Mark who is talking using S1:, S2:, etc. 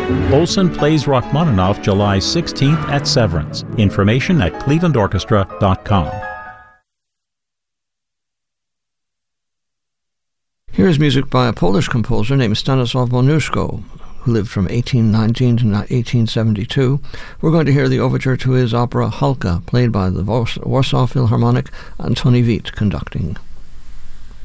S1: Olson plays Rachmaninoff July 16th at Severance. Information at clevelandorchestra.com.
S2: Here is music by a Polish composer named Stanisław Moniuszko, who lived from 1819 to 1872. We're going to hear the overture to his opera Halka, played by the Warsaw Philharmonic, and Tony Veit conducting.